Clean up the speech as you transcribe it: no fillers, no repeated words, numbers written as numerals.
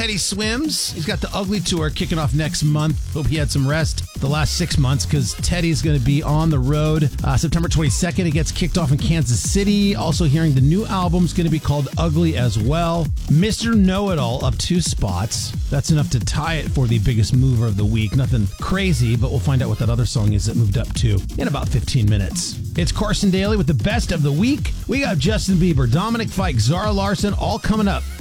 Teddy swims. He's got the Ugly Tour kicking off next month. Hope he had some rest the last 6 months because Teddy's going to be on the road. September 22nd, it gets kicked off in Kansas City. Also hearing the new album's going to be called Ugly as well. Mr. Know-It-All up 2 spots. That's enough to tie it for the biggest mover of the week. Nothing crazy, but we'll find out what that other song is that moved up to in about 15 minutes. It's Carson Daly with the best of the week. We got Justin Bieber, Dominic Fike, Zara Larson, all coming up